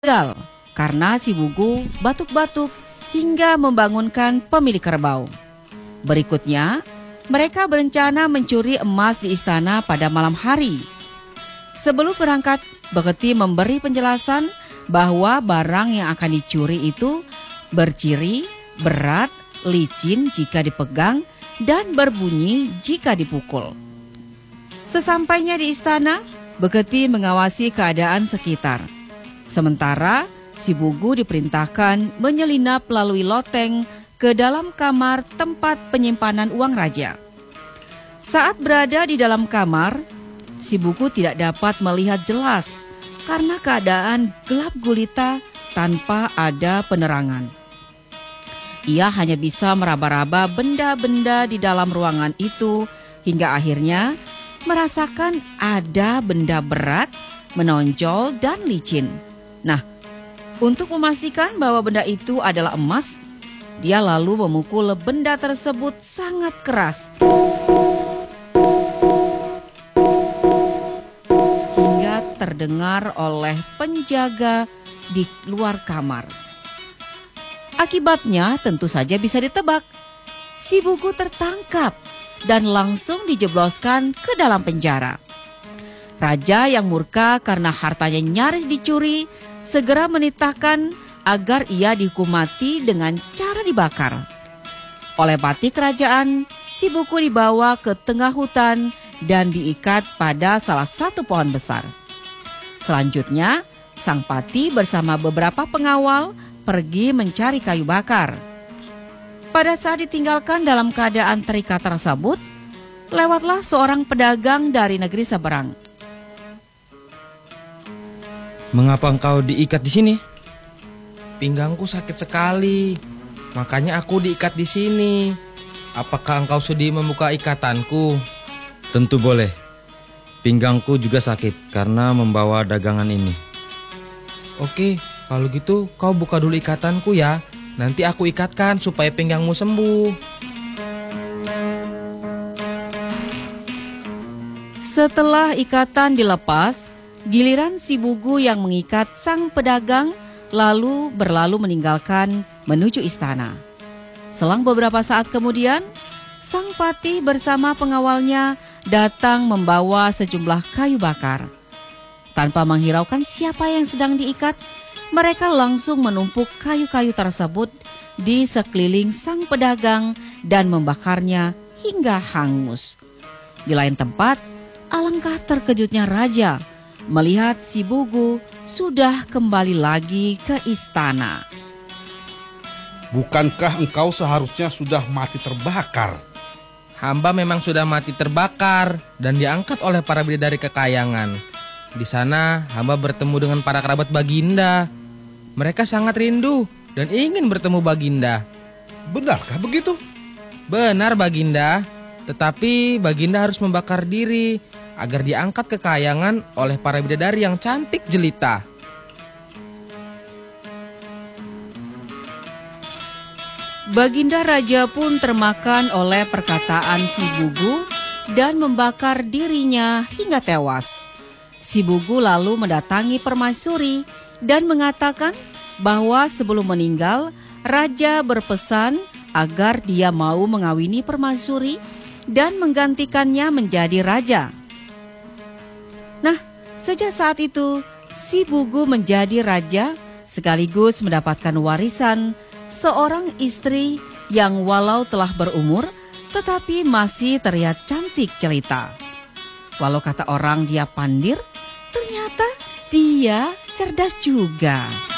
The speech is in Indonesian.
Gagal karena si Bugu batuk-batuk hingga membangunkan pemilik kerbau. Berikutnya, mereka berencana mencuri emas di istana pada malam hari. Sebelum berangkat, Beketi memberi penjelasan bahwa barang yang akan dicuri itu berciri, berat, licin jika dipegang, dan berbunyi jika dipukul. Sesampainya di istana, Beketi mengawasi keadaan sekitar. Sementara, si Bugu diperintahkan menyelinap melalui loteng ke dalam kamar tempat penyimpanan uang raja. Saat berada di dalam kamar, si Bugu tidak dapat melihat jelas karena keadaan gelap gulita tanpa ada penerangan. Ia hanya bisa meraba-raba benda-benda di dalam ruangan itu hingga akhirnya merasakan ada benda berat, menonjol dan licin. Nah, untuk memastikan bahwa benda itu adalah emas, dia lalu memukul benda tersebut sangat keras hingga terdengar oleh penjaga di luar kamar. Akibatnya tentu saja bisa ditebak. Si Bugu tertangkap dan langsung dijebloskan ke dalam penjara. Raja yang murka karena hartanya nyaris dicuri segera menitahkan agar ia dihukum mati dengan cara dibakar. Oleh pati kerajaan, si Bugu dibawa ke tengah hutan dan diikat pada salah satu pohon besar. Selanjutnya, sang pati bersama beberapa pengawal pergi mencari kayu bakar. Pada saat ditinggalkan dalam keadaan terikat tersebut, lewatlah seorang pedagang dari negeri seberang. Mengapa engkau diikat di sini? Pinggangku sakit sekali, makanya aku diikat di sini. Apakah engkau sudi membuka ikatanku? Tentu boleh. Pinggangku juga sakit karena membawa dagangan ini. Oke, kalau gitu kau buka dulu ikatanku ya. Nanti aku ikatkan supaya pinggangmu sembuh. Setelah ikatan dilepas, giliran si Bugu yang mengikat sang pedagang lalu berlalu meninggalkan menuju istana. Selang beberapa saat kemudian, sang patih bersama pengawalnya datang membawa sejumlah kayu bakar. Tanpa menghiraukan siapa yang sedang diikat, mereka langsung menumpuk kayu-kayu tersebut di sekeliling sang pedagang dan membakarnya hingga hangus. Di lain tempat, alangkah terkejutnya raja melihat si Bugu sudah kembali lagi ke istana. Bukankah engkau seharusnya sudah mati terbakar? Hamba memang sudah mati terbakar dan diangkat oleh para bidadari kekayangan. Di sana hamba bertemu dengan para kerabat Baginda. Mereka sangat rindu dan ingin bertemu Baginda. Benarkah begitu? Benar Baginda, tetapi Baginda harus membakar diri agar diangkat kekayangan oleh para bidadari yang cantik jelita. Baginda raja pun termakan oleh perkataan si Bugu dan membakar dirinya hingga tewas. Si Bugu lalu mendatangi permaisuri dan mengatakan bahwa sebelum meninggal, raja berpesan agar dia mau mengawini permaisuri dan menggantikannya menjadi raja. Nah, sejak saat itu, si Bugu menjadi raja sekaligus mendapatkan warisan seorang istri yang walau telah berumur, tetapi masih terlihat cantik jelita. Walau kata orang dia pandir, ternyata dia cerdas juga.